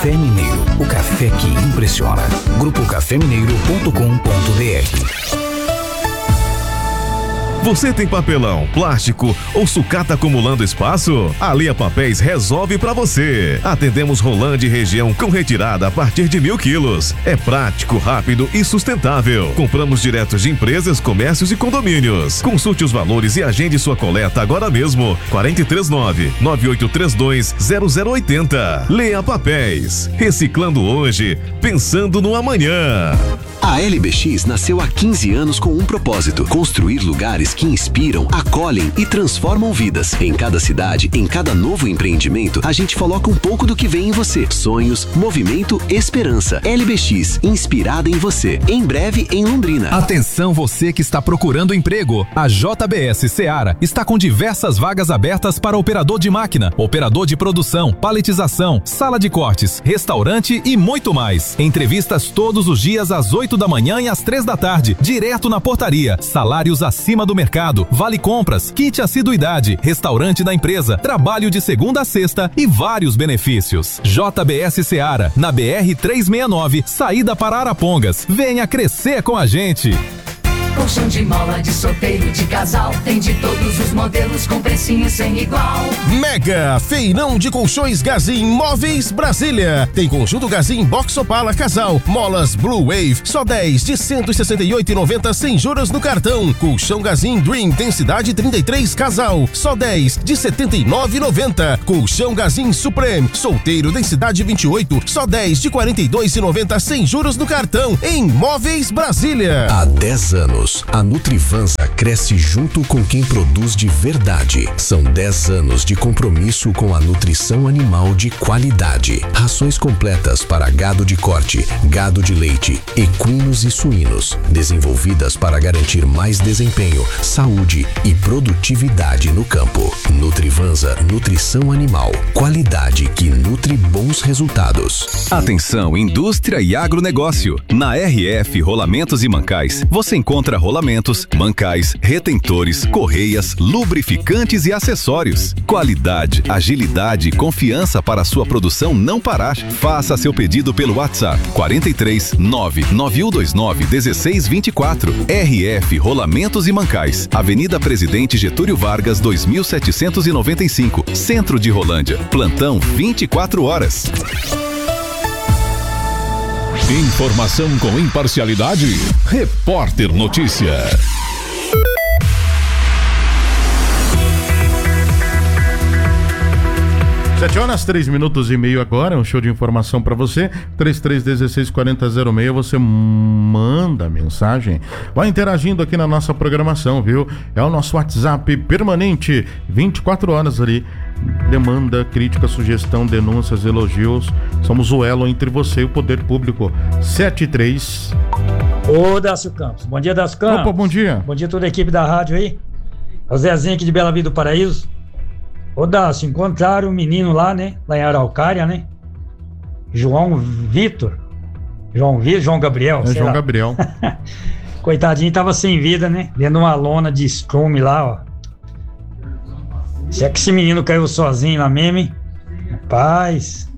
Café Mineiro, o café que impressiona. grupocafemineiro.com.br. Você tem papelão, plástico ou sucata acumulando espaço? A Lea Papéis resolve pra você. Atendemos Rolândia e região com retirada a partir de 1.000 quilos. É prático, rápido e sustentável. Compramos direto de empresas, comércios e condomínios. Consulte os valores e agende sua coleta agora mesmo. 439-9832-0080. Lea Papéis. Reciclando hoje, pensando no amanhã. A LBX nasceu há 15 anos com um propósito: construir lugares que inspiram, acolhem e transformam vidas. Em cada cidade, em cada novo empreendimento, a gente coloca um pouco do que vem em você. Sonhos, movimento, esperança. LBX, inspirada em você. Em breve, em Londrina. Atenção você que está procurando emprego. A JBS Seara está com diversas vagas abertas para operador de máquina, operador de produção, paletização, sala de cortes, restaurante e muito mais. Entrevistas todos os dias às 8 da manhã e às 3 da tarde, direto na portaria. Salários acima do mercado, vale compras, kit assiduidade, restaurante da empresa, trabalho de segunda a sexta e vários benefícios. JBS Seara, na BR 369, saída para Arapongas. Venha crescer com a gente. Colchão de mola, de solteiro, de casal, tem de todos os modelos com precinho sem igual. Mega Feirão de Colchões Gazin Móveis Brasília. Tem conjunto Gazin Box Opala Casal, molas Blue Wave, só 10 de 168,90 sem juros no cartão. Colchão Gazin Dream densidade 33 Casal, só 10 de 79,90. Colchão Gazin Supreme solteiro densidade 28, só 10 de 42,90 sem juros no cartão. Em Móveis Brasília. Há 10 anos, a Nutrivansa cresce junto com quem produz de verdade. São 10 anos de compromisso com a nutrição animal de qualidade. Rações completas para gado de corte, gado de leite, equinos e suínos, desenvolvidas para garantir mais desempenho, saúde e produtividade no campo. Nutrivansa Nutrição Animal, qualidade que nutre bons resultados. Atenção, indústria e agronegócio. Na RF Rolamentos e Mancais, você encontra rolamentos, mancais, retentores, correias, lubrificantes e acessórios. Qualidade, agilidade e confiança para a sua produção não parar. Faça seu pedido pelo WhatsApp 43 99129 1624. RF Rolamentos e Mancais, Avenida Presidente Getúlio Vargas 2795, Centro de Rolândia. Plantão 24 horas. Informação com imparcialidade. Repórter Notícia. 7h03 agora, um show de informação para você. 33164006, você manda mensagem, vai interagindo aqui na nossa programação, viu? É o nosso WhatsApp permanente, 24 horas ali. Demanda, crítica, sugestão, denúncias, elogios. Somos o elo entre você e o poder público. 73. Ô, Dácio Campos. Bom dia, Dácio Campos. Opa, bom dia. Bom dia a toda a equipe da rádio aí. É o Zezinho aqui de Bela Vida do Paraíso. Ô, Dácio, encontraram um menino lá, né? Lá em Araucária, né? João Gabriel. É João Gabriel. Coitadinho, tava sem vida, né? Dentro de uma lona de estrume lá, ó. Se é que esse menino caiu sozinho lá mesmo, hein? Rapaz.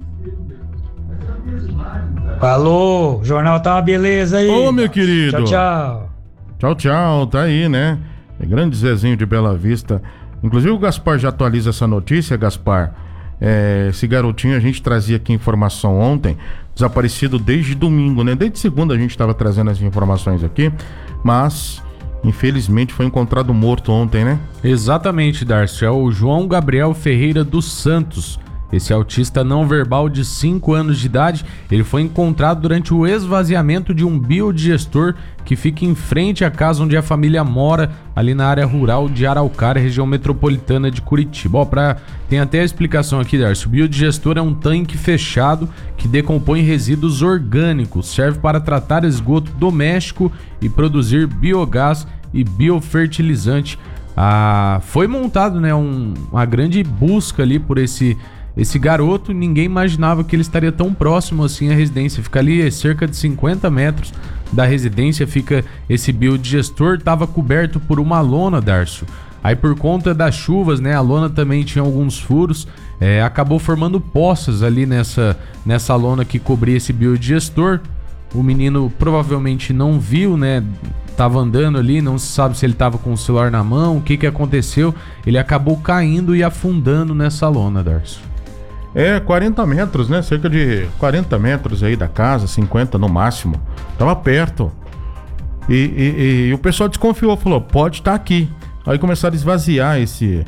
Falou, o jornal tá uma beleza aí. Ô, meu querido. Tchau, tchau. Tchau, tchau, tá aí, né? É grande Zezinho de Bela Vista. Inclusive o Gaspar já atualiza essa notícia, Gaspar. Esse garotinho, a gente trazia aqui informação ontem, desaparecido desde domingo, né? Desde segunda a gente estava trazendo as informações aqui, mas infelizmente foi encontrado morto ontem, né? Exatamente, Darcio. É o João Gabriel Ferreira dos Santos. Esse autista não verbal de 5 anos de idade, ele foi encontrado durante o esvaziamento de um biodigestor que fica em frente à casa onde a família mora, ali na área rural de Araucária, região metropolitana de Curitiba. Ó, tem até a explicação aqui, Darcio. O biodigestor é um tanque fechado que decompõe resíduos orgânicos, serve para tratar esgoto doméstico e produzir biogás e biofertilizante. Foi montado, né, uma grande busca ali por esse garoto. Ninguém imaginava que ele estaria tão próximo assim à residência. Fica ali cerca de 50 metros da residência, fica esse biodigestor. Estava coberto por uma lona, Darcio. Aí por conta das chuvas, né, a lona também tinha alguns furos, acabou formando poças ali nessa lona que cobria esse biodigestor. O menino provavelmente não viu, né, tava andando ali, não se sabe se ele tava com o celular na mão, o que aconteceu, ele acabou caindo e afundando nessa lona, Darcio. 40 metros, né, cerca de 40 metros aí da casa, 50 no máximo, tava perto. E o pessoal desconfiou, falou, pode estar aqui. Aí começaram a esvaziar esse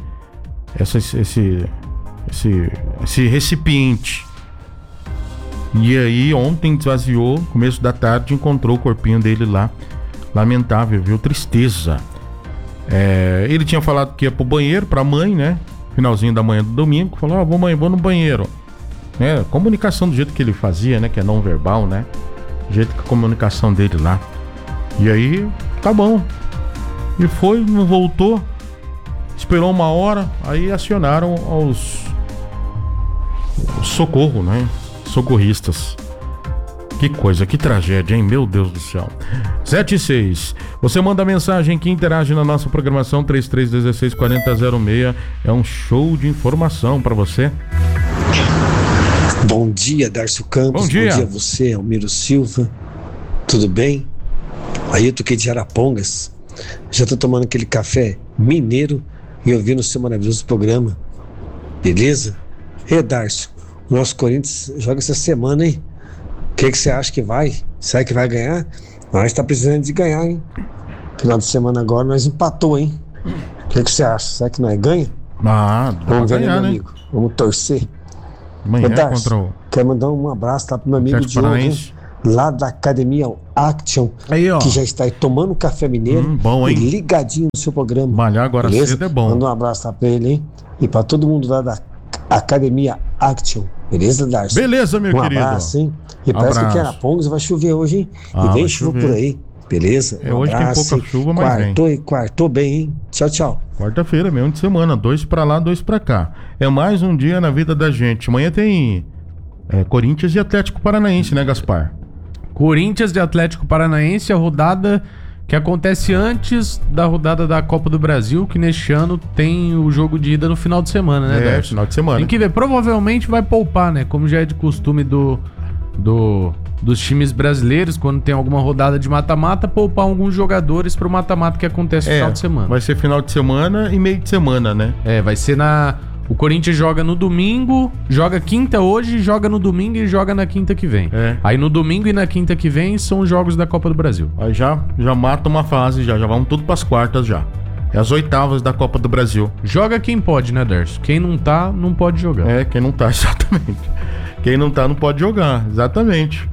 recipiente. E aí ontem esvaziou, começo da tarde, encontrou o corpinho dele lá. Lamentável, viu? Tristeza. Ele tinha falado que ia pro banheiro, pra mãe, né? Finalzinho da manhã do domingo. Falou, mãe, vou no banheiro. Comunicação do jeito que ele fazia, né? Que é não verbal, né? Do jeito que a comunicação dele lá. E aí, tá bom. E foi, não voltou. Esperou uma hora, aí acionaram os socorro, né? Socorristas. Que coisa, que tragédia, hein? Meu Deus do céu. 7-6. Você manda mensagem que interage na nossa programação 3316-4006. É um show de informação pra você. Bom dia, Darcio Campos. Bom dia a você, Almiro Silva. Tudo bem? Aí eu toquei de Arapongas. Já tô tomando aquele café mineiro e ouvindo o seu maravilhoso programa. Beleza? Darcio, o nosso Corinthians joga essa semana, hein? O que você acha que vai? Será que vai ganhar? Nós tá precisando de ganhar, hein? Final de semana agora nós empatou, hein? O que você acha? Será que nós ganha? Vamos ver, ganhar, meu né? amigo? Vamos torcer. Amanhã Darcio, contra o... quero mandar um abraço lá pro meu amigo Diogo, lá da Academia Action, aí, ó, que já está aí tomando café mineiro, bom, hein? E ligadinho no seu programa. Malhar agora cedo é bom. Manda um abraço lá pra ele, hein? E pra todo mundo lá da Academia Action. Beleza, Darcio? Beleza, meu querido. Um abraço, hein? E parece que Arapongas vai chover hoje, hein? E vem chuva por aí. Beleza? Hoje abraço, tem pouca chuva, mas quartou bem, hein? Tchau, tchau. Quarta-feira, mesmo de semana. 2 pra lá, 2 pra cá. É mais um dia na vida da gente. Amanhã tem Corinthians e Atlético Paranaense, né, Gaspar? Corinthians e Atlético Paranaense, a rodada que acontece antes da rodada da Copa do Brasil, que neste ano tem o jogo de ida no final de semana, né, Darcio? Final de semana. Tem que ver, provavelmente vai poupar, né? Como já é de costume dos times brasileiros, quando tem alguma rodada de mata-mata, poupar alguns jogadores pro mata-mata que acontece no final de semana. Vai ser final de semana e meio de semana, né? Vai ser O Corinthians joga no domingo, joga quinta hoje, joga no domingo e joga na quinta que vem. Aí no domingo e na quinta que vem são os jogos da Copa do Brasil. Aí já mata uma fase, já vamos tudo pras quartas já. É as oitavas da Copa do Brasil. Joga quem pode, né, Darcio? Quem não tá, não pode jogar. Quem não tá, exatamente. Quem não tá, não pode jogar, exatamente.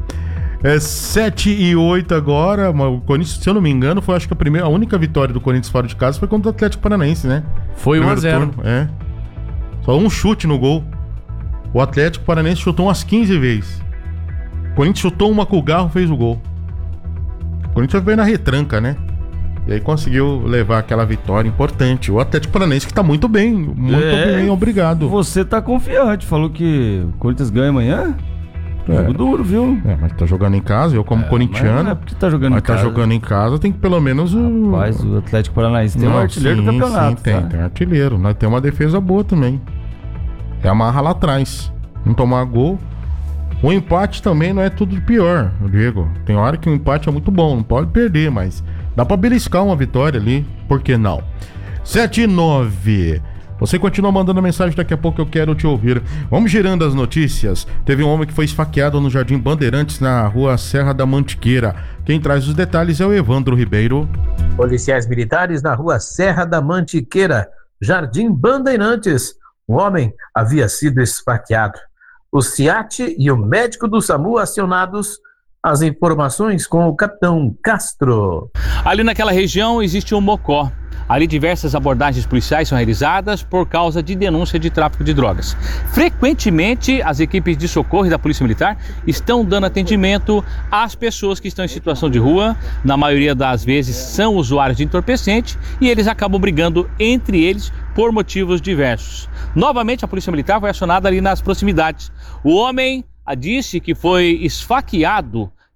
7-8 agora. O Corinthians, se eu não me engano, foi acho que a única vitória do Corinthians fora de casa foi contra o Atlético Paranaense, né? Foi 1-0. Só um chute no gol. O Atlético Paranaense chutou umas 15 vezes. O Corinthians chutou uma com o Garro, fez o gol. O Corinthians veio na retranca, né? E aí conseguiu levar aquela vitória importante. O Atlético Paranaense que tá muito bem, bem, obrigado. Você tá confiante, falou que o Corinthians ganha amanhã? Jogo duro, viu? Mas tá jogando em casa, eu como corintiano. Mas não é porque tá jogando em casa. Tá jogando em casa, tem que pelo menos Rapaz, o Atlético Paranaense tem um artilheiro do campeonato. Sim, tem artilheiro. Nós temos uma defesa boa também. É amarra lá atrás. Não tomar gol. O empate também não é tudo pior, Diego. Tem hora que o empate é muito bom, não pode perder, mas dá pra beliscar uma vitória ali, por que não? 7-9. Você continua mandando mensagem, daqui a pouco eu quero te ouvir. Vamos girando as notícias. Teve um homem que foi esfaqueado no Jardim Bandeirantes, na rua Serra da Mantiqueira. Quem traz os detalhes é o Evandro Ribeiro. Policiais militares na rua Serra da Mantiqueira, Jardim Bandeirantes. O homem havia sido esfaqueado. O CIAT e o médico do SAMU acionados. As informações com o capitão Castro. Ali naquela região existe um mocó. Ali diversas abordagens policiais são realizadas por causa de denúncia de tráfico de drogas. Frequentemente, as equipes de socorro e da Polícia Militar estão dando atendimento às pessoas que estão em situação de rua. Na maioria das vezes são usuários de entorpecente e eles acabam brigando entre eles por motivos diversos. Novamente, a Polícia Militar foi acionada ali nas proximidades. O homem disse que foi esfaqueado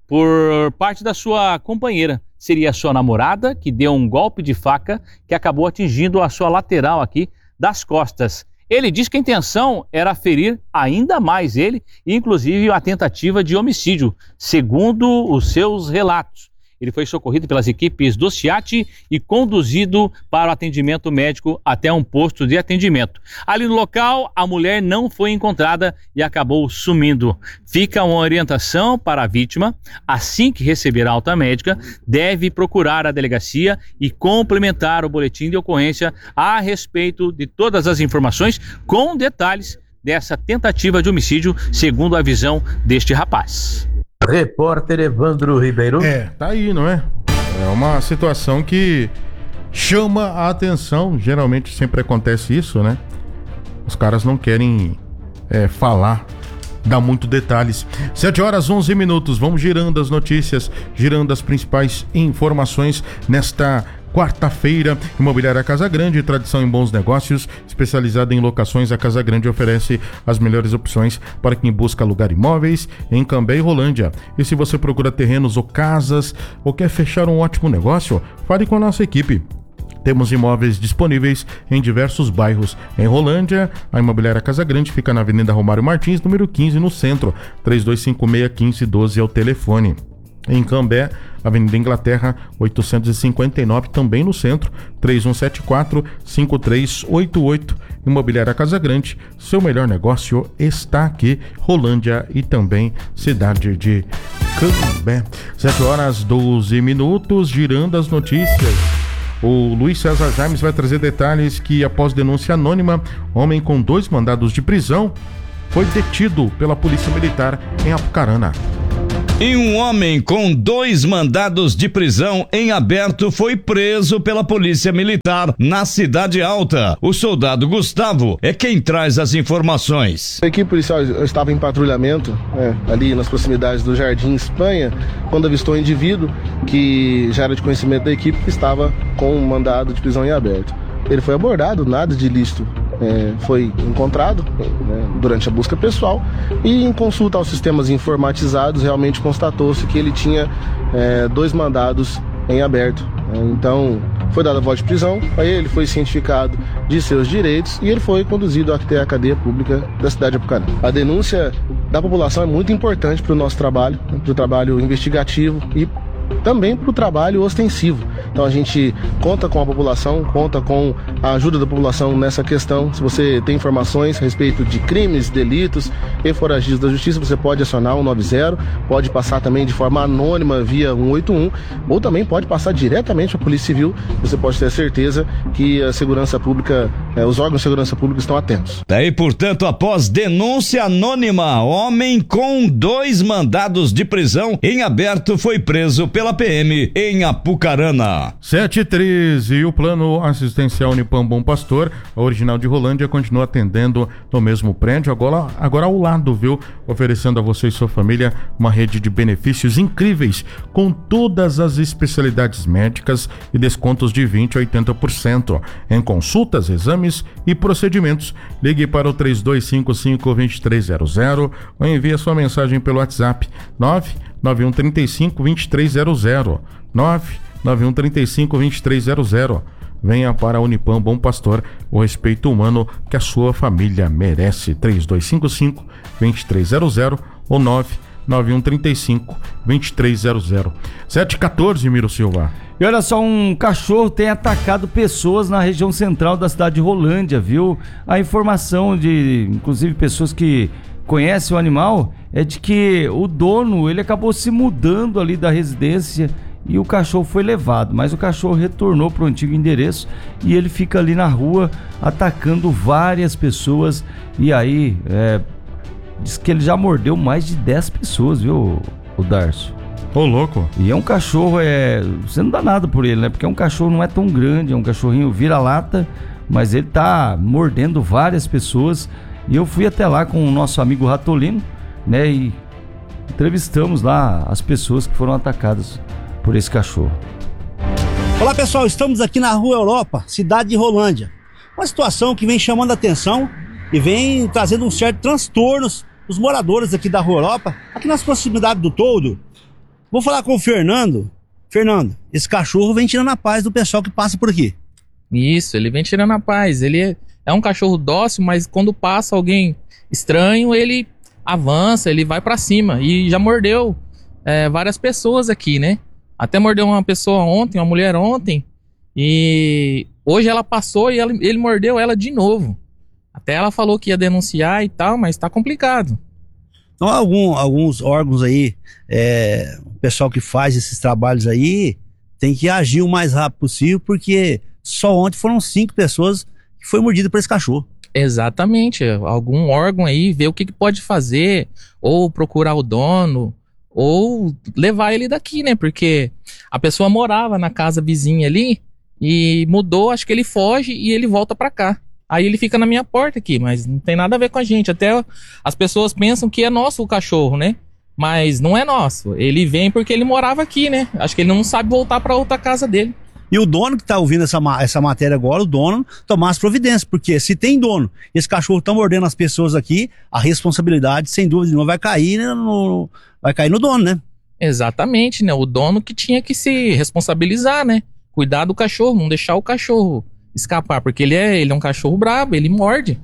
por parte da sua companheira. Seria a sua namorada que deu um golpe de faca que acabou atingindo a sua lateral aqui das costas. Ele diz que a intenção era ferir ainda mais ele, inclusive a tentativa de homicídio, segundo os seus relatos. Ele foi socorrido pelas equipes do SEAT e conduzido para o atendimento médico até um posto de atendimento. Ali no local, a mulher não foi encontrada e acabou sumindo. Fica uma orientação para a vítima: assim que receber a alta médica, deve procurar a delegacia e complementar o boletim de ocorrência a respeito de todas as informações, com detalhes dessa tentativa de homicídio, segundo a visão deste rapaz. Repórter Evandro Ribeiro. Tá aí, não é? É uma situação que chama a atenção. Geralmente sempre acontece isso, né? Os caras não querem falar, dar muito detalhes. 7h11. Vamos girando as notícias, girando as principais informações nesta quarta-feira. Imobiliária Casa Grande, tradição em bons negócios, especializada em locações. A Casa Grande oferece as melhores opções para quem busca alugar imóveis em Cambé e Rolândia. E se você procura terrenos ou casas ou quer fechar um ótimo negócio, fale com a nossa equipe. Temos imóveis disponíveis em diversos bairros. Em Rolândia, a Imobiliária Casa Grande fica na Avenida Romário Martins, número 15, no centro. 3256-1512 é o telefone. Em Cambé, Avenida Inglaterra, 859, também no centro, 3174-5388. Imobiliária Casa Grande, seu melhor negócio está aqui. Rolândia e também cidade de Cambé. 7h12, girando as notícias. O Luiz César James vai trazer detalhes que, após denúncia anônima, homem com 2 mandados de prisão foi detido pela Polícia Militar em Apucarana. E um homem com 2 mandados de prisão em aberto foi preso pela Polícia Militar na Cidade Alta. O soldado Gustavo é quem traz as informações. A equipe policial estava em patrulhamento, ali nas proximidades do Jardim Espanha, quando avistou um indivíduo que já era de conhecimento da equipe, que estava com um mandado de prisão em aberto. Ele foi abordado, nada de ilícito foi encontrado durante a busca pessoal, e em consulta aos sistemas informatizados realmente constatou-se que ele tinha 2 mandados em aberto. Então foi dada a voz de prisão, aí ele foi cientificado de seus direitos e ele foi conduzido até a cadeia pública da cidade de Apucarana. A denúncia da população é muito importante para o nosso trabalho, para o trabalho investigativo e também para o trabalho ostensivo. Então a gente conta com a população, conta com a ajuda da população nessa questão. Se você tem informações a respeito de crimes, delitos e foragidos da justiça, você pode acionar 190, pode passar também de forma anônima via 181, ou também pode passar diretamente à Polícia Civil. Você pode ter certeza que a segurança pública, os órgãos de segurança pública estão atentos. Daí, portanto, após denúncia anônima, homem com 2 mandados de prisão em aberto foi preso pela PM em Apucarana. 7h13, o plano assistencial Unipam Bom Pastor, a original de Rolândia, continua atendendo no mesmo prédio, agora ao lado, viu? Oferecendo a você e sua família uma rede de benefícios incríveis, com todas as especialidades médicas e descontos de 20% a 80% em consultas, exames e procedimentos. Ligue para o 3255-2300 ou envie a sua mensagem pelo WhatsApp 99135-2300. 99135-2300. Venha para a Unipam Bom Pastor, o respeito humano que a sua família merece. 3255-2300 ou 99135-2300. 7h14, Miro Silva. E olha só, um cachorro tem atacado pessoas na região central da cidade de Rolândia, viu? A informação de, inclusive, pessoas que conhecem o animal é de que o dono, ele acabou se mudando ali da residência e o cachorro foi levado, mas o cachorro retornou para o antigo endereço e ele fica ali na rua atacando várias pessoas. E aí, diz que ele já mordeu mais de 10 pessoas, viu, o Darcio? Ô, louco. E é um cachorro, você não dá nada por ele, né? Porque é um cachorro, não é tão grande, é um cachorrinho vira-lata, mas ele tá mordendo várias pessoas. E eu fui até lá com o nosso amigo Ratolino, né? E entrevistamos lá as pessoas que foram atacadas por esse cachorro. Olá pessoal, estamos aqui na Rua Europa, cidade de Rolândia. Uma situação que vem chamando a atenção e vem trazendo um certo transtorno dos moradores aqui da Rua Europa, aqui nas proximidades do Toldo. Vou falar com o Fernando. Fernando, esse cachorro vem tirando a paz do pessoal que passa por aqui. Isso, ele vem tirando a paz. Ele é um cachorro dócil, mas quando passa alguém estranho, ele avança, ele vai pra cima. E já mordeu várias pessoas aqui, né? Até mordeu uma pessoa ontem, uma mulher ontem. E hoje ela passou e ele mordeu ela de novo. Até ela falou que ia denunciar e tal, mas tá complicado. Então alguns órgãos aí, o pessoal que faz esses trabalhos aí, tem que agir o mais rápido possível, porque só ontem foram 5 pessoas que foi mordidas por esse cachorro. Exatamente, algum órgão aí ver o que pode fazer, ou procurar o dono, ou levar ele daqui, né? Porque a pessoa morava na casa vizinha ali e mudou, acho que ele foge e ele volta pra cá. Aí ele fica na minha porta aqui, mas não tem nada a ver com a gente. Até as pessoas pensam que é nosso o cachorro, né? Mas não é nosso. Ele vem porque ele morava aqui, né? Acho que ele não sabe voltar pra outra casa dele. E o dono que tá ouvindo essa matéria agora, o dono, tomar as providências, porque se tem dono, esse cachorro tá mordendo as pessoas aqui, a responsabilidade, sem dúvida nenhuma, vai cair no dono, né? Exatamente, né? O dono que tinha que se responsabilizar, né? Cuidar do cachorro, não deixar o cachorro escapar, porque ele é um cachorro brabo, ele morde.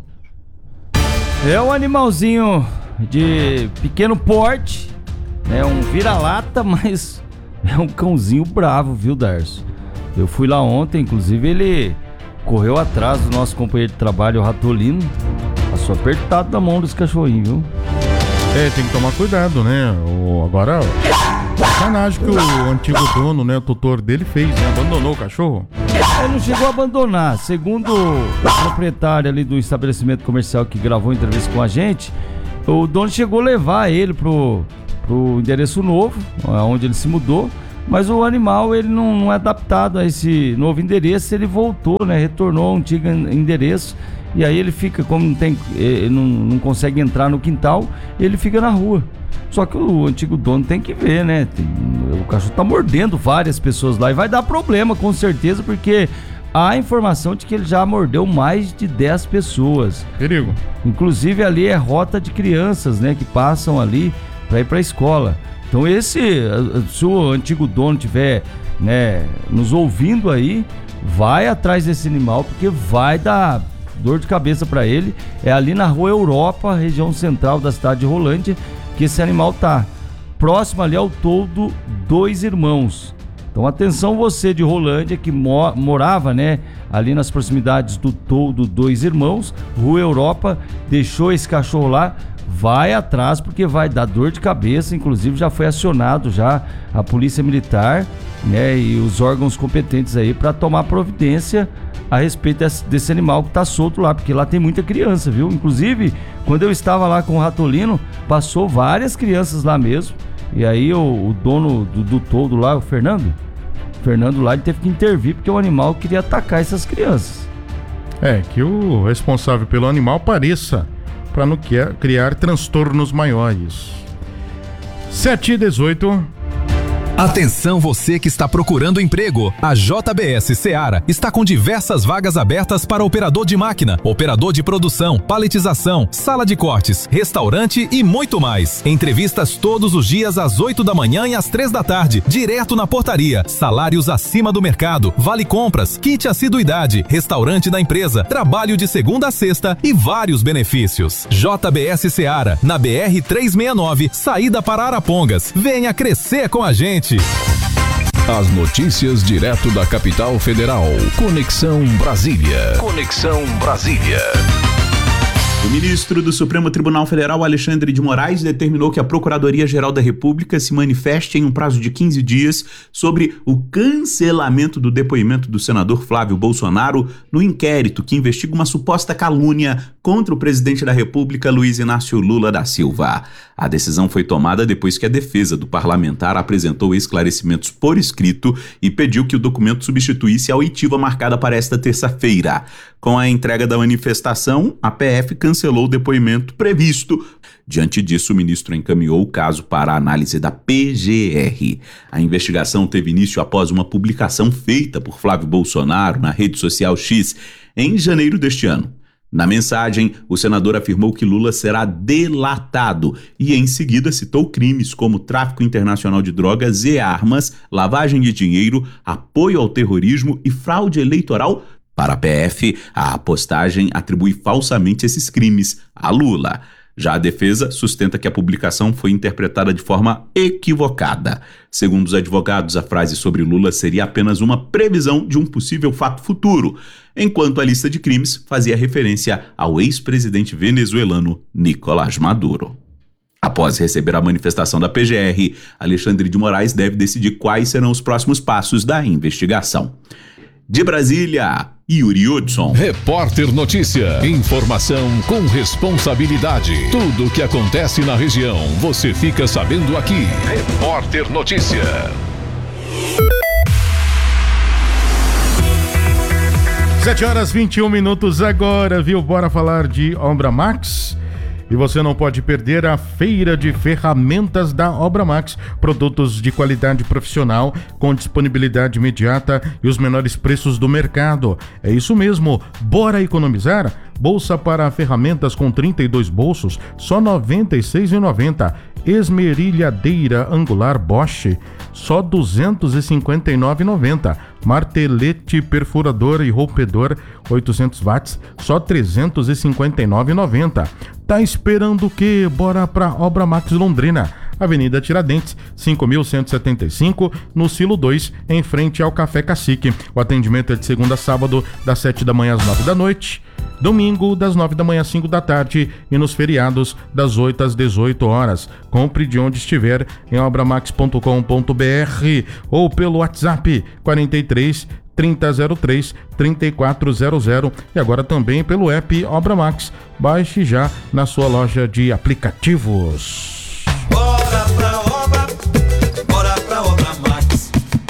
É um animalzinho de pequeno porte, né? Um vira-lata, mas é um cãozinho bravo, viu, Darcio? Eu fui lá ontem, inclusive ele correu atrás do nosso companheiro de trabalho, o Ratolino. Passou apertado na mão desse cachorrinho, viu? Tem que tomar cuidado, né? Agora, sacanagem que o antigo dono, né, o tutor dele fez, né? Abandonou o cachorro. Ele não chegou a abandonar. Segundo o proprietário ali do estabelecimento comercial que gravou a entrevista com a gente, o dono chegou a levar ele pro endereço novo, onde ele se mudou. Mas o animal, ele não é adaptado a esse novo endereço, ele voltou, né? Retornou ao antigo endereço. E aí ele fica, como ele não consegue entrar no quintal, ele fica na rua. Só que o antigo dono tem que ver, né? O cachorro tá mordendo várias pessoas lá e vai dar problema, com certeza, porque há informação de que ele já mordeu mais de 10 pessoas. Perigo. Inclusive ali é rota de crianças, né? Que passam ali para ir para a escola. Então se o antigo dono tiver, né, nos ouvindo aí, vai atrás desse animal, porque vai dar dor de cabeça para ele. É ali na Rua Europa, região central da cidade de Rolândia, que esse animal tá. Próximo ali ao Toldo Dois Irmãos. Então atenção você de Rolândia que morava, né, ali nas proximidades do Toldo Dois Irmãos, Rua Europa, deixou esse cachorro lá. Vai atrás porque vai dar dor de cabeça. Inclusive já foi acionado já a polícia militar, né, e os órgãos competentes aí para tomar providência a respeito desse animal que tá solto lá, porque lá tem muita criança, viu? Inclusive quando eu estava lá com o Ratolino, passou várias crianças lá mesmo. E aí o dono do toldo lá, o Fernando lá, ele teve que intervir porque o animal queria atacar essas crianças. Que o responsável pelo animal pareça, para não criar transtornos maiores. 7h18. Atenção você que está procurando emprego. A JBS Seara está com diversas vagas abertas para operador de máquina, operador de produção, paletização, sala de cortes, restaurante e muito mais. Entrevistas todos os dias às 8 da manhã e às 3 da tarde, direto na portaria. Salários acima do mercado, vale compras, kit assiduidade, restaurante da empresa, trabalho de segunda a sexta e vários benefícios. JBS Seara, na BR 369, saída para Arapongas. Venha crescer com a gente. As notícias direto da capital federal. Conexão Brasília. Conexão Brasília. O ministro do Supremo Tribunal Federal, Alexandre de Moraes, determinou que a Procuradoria-Geral da República se manifeste em um prazo de 15 dias sobre o cancelamento do depoimento do senador Flávio Bolsonaro no inquérito que investiga uma suposta calúnia contra o presidente da República, Luiz Inácio Lula da Silva. A decisão foi tomada depois que a defesa do parlamentar apresentou esclarecimentos por escrito e pediu que o documento substituísse a oitiva marcada para esta terça-feira. Com a entrega da manifestação, a PF cancelou o depoimento previsto. Diante disso, o ministro encaminhou o caso para a análise da PGR. A investigação teve início após uma publicação feita por Flávio Bolsonaro na rede social X em janeiro deste ano. Na mensagem, o senador afirmou que Lula será delatado e, em seguida, citou crimes como tráfico internacional de drogas e armas, lavagem de dinheiro, apoio ao terrorismo e fraude eleitoral. Para a PF, a postagem atribui falsamente esses crimes a Lula. Já a defesa sustenta que a publicação foi interpretada de forma equivocada. Segundo os advogados, a frase sobre Lula seria apenas uma previsão de um possível fato futuro, enquanto a lista de crimes fazia referência ao ex-presidente venezuelano Nicolás Maduro. Após receber a manifestação da PGR, Alexandre de Moraes deve decidir quais serão os próximos passos da investigação. De Brasília, Yuri Hudson. Repórter Notícia. Informação com responsabilidade. Tudo o que acontece na região, você fica sabendo aqui. Repórter Notícia. Sete horas 21 minutos agora, viu? Bora falar de Obra Max. E você não pode perder a feira de ferramentas da Obra Max. Produtos de qualidade profissional, com disponibilidade imediata e os menores preços do mercado. É isso mesmo, bora economizar? Bolsa para ferramentas com 32 bolsos, só R$ 96,90. Esmerilhadeira angular Bosch, só R$ 259,90. Martelete perfurador e rompedor 800 watts, só R$ 359,90. Tá esperando o quê? Bora pra Obra Max Londrina. Avenida Tiradentes, 5.175, no Silo 2, em frente ao Café Cacique. O atendimento é de segunda a sábado, das 7 da manhã às 9 da noite. Domingo, das 9 da manhã às 5 da tarde e nos feriados, das 8 às 18 horas. Compre de onde estiver em obramax.com.br ou pelo WhatsApp 43 3003 3400 e agora também pelo app Obra Max. Baixe já na sua loja de aplicativos. Bora pra obra, bora pra Obra Max.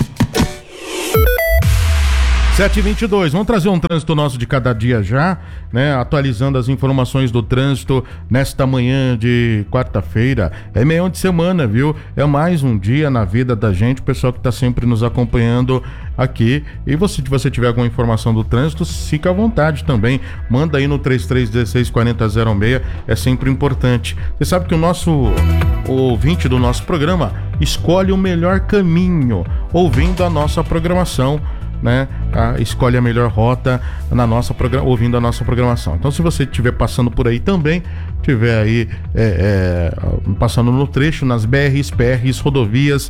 7h22, vamos trazer um trânsito nosso de cada dia já, né? Atualizando as informações do trânsito nesta manhã de quarta-feira. É meio de semana, viu? É mais um dia na vida da gente, o pessoal que está sempre nos acompanhando aqui. E se você tiver alguma informação do trânsito, fica à vontade também. Manda aí no 3316-4006, é sempre importante. Você sabe que o ouvinte do nosso programa escolhe o melhor caminho ouvindo a nossa programação, né? Escolhe a melhor rota ouvindo a nossa programação. Então, se você estiver passando por aí também, estiver aí passando no trecho, nas BRs, PRs, rodovias,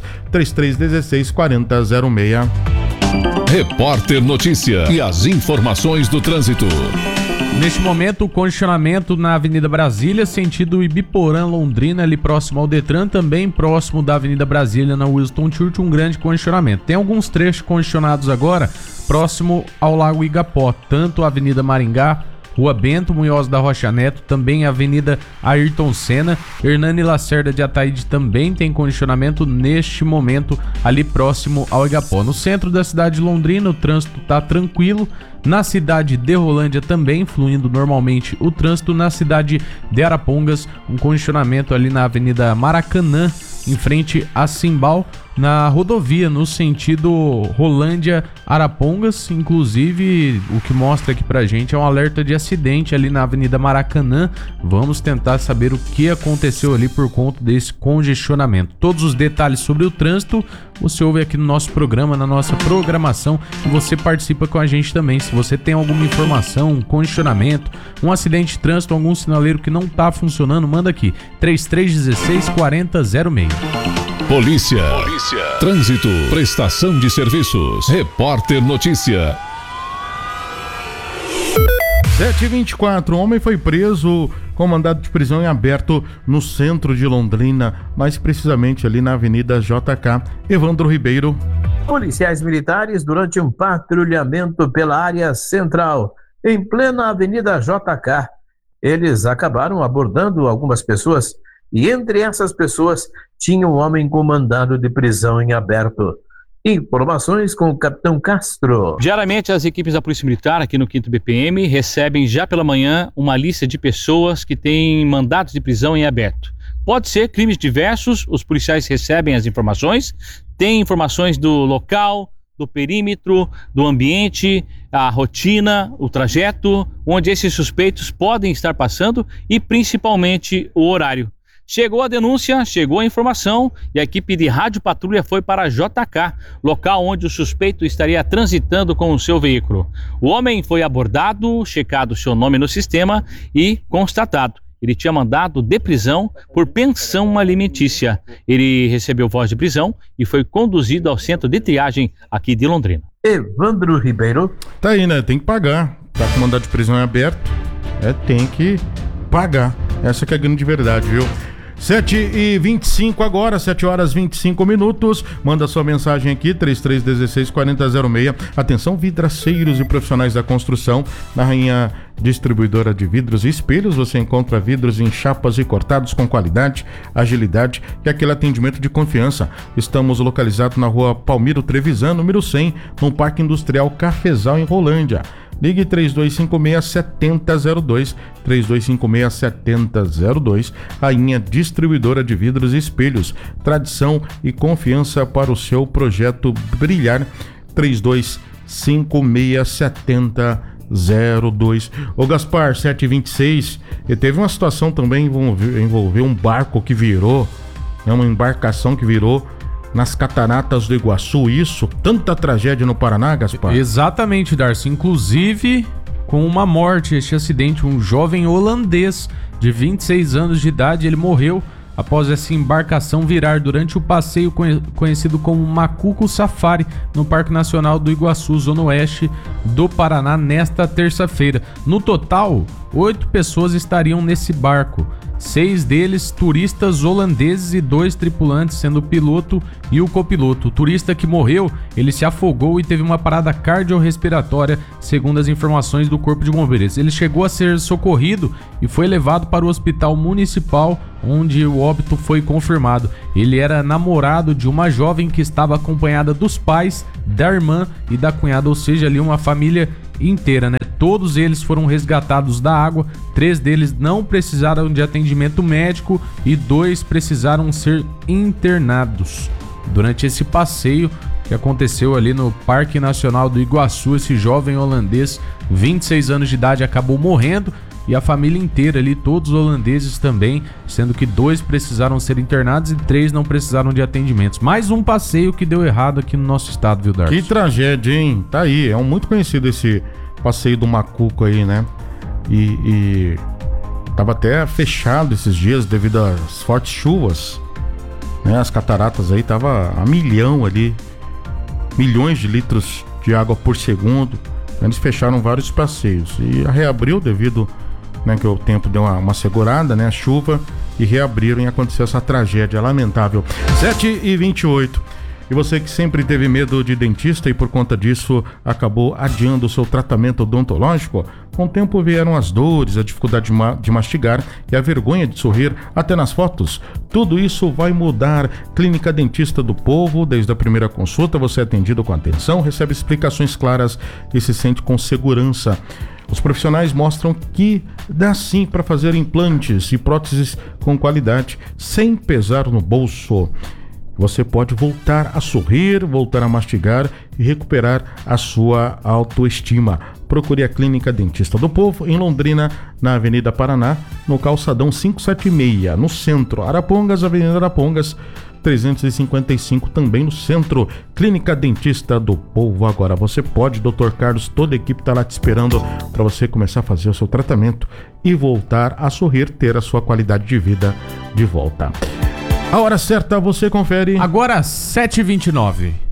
3316-4006. Repórter Notícia e as informações do trânsito. Neste momento, o congestionamento na Avenida Brasília, sentido Ibiporã, Londrina, ali próximo ao Detran, também próximo da Avenida Brasília, na Winston Churchill, um grande congestionamento. Tem alguns trechos congestionados agora, próximo ao Lago Igapó, tanto a Avenida Maringá, Rua Bento Munhoz da Rocha Neto, também a Avenida Ayrton Senna, Hernani Lacerda de Ataíde também tem congestionamento neste momento ali próximo ao Igapó. No centro da cidade de Londrina o trânsito está tranquilo, na cidade de Rolândia também fluindo normalmente o trânsito, na cidade de Arapongas um congestionamento ali na Avenida Maracanã, em frente a Cimbal, na rodovia no sentido Rolândia-Arapongas. Inclusive, o que mostra aqui pra gente é um alerta de acidente ali na Avenida Maracanã. Vamos tentar saber o que aconteceu ali por conta desse congestionamento. Todos os detalhes sobre o trânsito você ouve aqui no nosso programa, na nossa programação, e você participa com a gente também. Se você tem alguma informação, um congestionamento, um acidente de trânsito, algum sinaleiro que não tá funcionando, manda aqui, 3316-4006. Polícia. Trânsito, prestação de serviços. Repórter Notícia. 7h24, homem foi preso com mandado de prisão em aberto no centro de Londrina, mais precisamente ali na Avenida JK. Evandro Ribeiro. Policiais militares, durante um patrulhamento pela área central, em plena Avenida JK, eles acabaram abordando algumas pessoas e entre essas pessoas tinha um homem com mandado de prisão em aberto. Informações com o Capitão Castro. Diariamente, as equipes da Polícia Militar aqui no 5º BPM recebem já pela manhã uma lista de pessoas que têm mandados de prisão em aberto. Pode ser crimes diversos, os policiais recebem as informações, tem informações do local, do perímetro, do ambiente, a rotina, o trajeto, onde esses suspeitos podem estar passando e principalmente o horário. Chegou a denúncia, chegou a informação e a equipe de rádio patrulha foi para JK, local onde o suspeito estaria transitando com o seu veículo. O homem foi abordado, checado seu nome no sistema e constatado. Ele tinha mandado de prisão por pensão alimentícia. Ele recebeu voz de prisão e foi conduzido ao centro de triagem aqui de Londrina. Evandro Ribeiro. Tá aí, né? Tem que pagar. Tá com mandado de prisão em aberto. Tem que pagar. Essa que é a grande verdade, viu? 7h25 agora, 7 horas 25 minutos. Manda sua mensagem aqui, 3316-4006. Atenção, vidraceiros e profissionais da construção. Na Rainha Distribuidora de Vidros e Espelhos, você encontra vidros em chapas e cortados com qualidade, agilidade e aquele atendimento de confiança. Estamos localizados na rua Palmiro Trevisan, número 100, no Parque Industrial Cafezal, em Rolândia. Ligue 3256-7002, 3256-7002, Rainha Distribuidora de Vidros e Espelhos. Tradição e confiança para o seu projeto brilhar, 3256-7002. Ô Gaspar, 726, e teve uma situação também, envolveu um barco que virou, uma embarcação que virou nas cataratas do Iguaçu. Isso, tanta tragédia no Paraná, Gaspar? Exatamente, Darcy. Inclusive, com uma morte, este acidente, um jovem holandês de 26 anos de idade, ele morreu após essa embarcação virar durante o passeio conhecido como Macuco Safari, no Parque Nacional do Iguaçu, Zona Oeste do Paraná, nesta terça-feira. No total, 8 pessoas estariam nesse barco. 6 deles turistas holandeses e 2 tripulantes, sendo o piloto e o copiloto. O turista que morreu, ele se afogou e teve uma parada cardiorrespiratória, segundo as informações do Corpo de Bombeiros. Ele chegou a ser socorrido e foi levado para o Hospital Municipal, onde o óbito foi confirmado. Ele era namorado de uma jovem que estava acompanhada dos pais, da irmã e da cunhada, ou seja, ali uma família inteira, né? Todos eles foram resgatados da água, 3 deles não precisaram de atendimento médico e 2 precisaram ser internados. Durante esse passeio que aconteceu ali no Parque Nacional do Iguaçu, esse jovem holandês, 26 anos de idade, acabou morrendo e a família inteira ali, todos holandeses também, sendo que 2 precisaram ser internados e 3 não precisaram de atendimentos. Mais um passeio que deu errado aqui no nosso estado, viu, Darcy? Que tragédia, hein? Tá aí, é muito conhecido esse passeio do Macuco aí, né? E tava até fechado esses dias devido às fortes chuvas, né? As cataratas aí tava a milhão ali, milhões de litros de água por segundo. Eles fecharam vários passeios e reabriu devido, né, que o tempo deu uma segurada, né, a chuva, e reabriram e aconteceu essa tragédia lamentável. 7h28. E você que sempre teve medo de dentista e por conta disso acabou adiando o seu tratamento odontológico, com o tempo vieram as dores, a dificuldade de mastigar e a vergonha de sorrir até nas fotos. Tudo isso vai mudar. Clínica Dentista do Povo, desde a primeira consulta você é atendido com atenção, recebe explicações claras e se sente com segurança. Os profissionais mostram que dá sim para fazer implantes e próteses com qualidade, sem pesar no bolso. Você pode voltar a sorrir, voltar a mastigar e recuperar a sua autoestima. Procure a Clínica Dentista do Povo em Londrina, na Avenida Paraná, no calçadão 576, no centro. Arapongas, Avenida Arapongas, 355, também no centro. Clínica Dentista do Povo. Agora você pode, Dr. Carlos, toda a equipe está lá te esperando para você começar a fazer o seu tratamento e voltar a sorrir, ter a sua qualidade de vida de volta. A hora certa você confere. Agora 7h29.